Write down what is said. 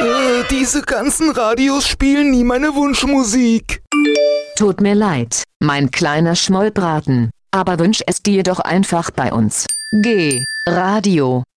Diese ganzen Radios spielen nie meine Wunschmusik. Tut mir leid, mein kleiner Schmollbraten, aber wünsch es dir doch einfach bei uns. G. Radio.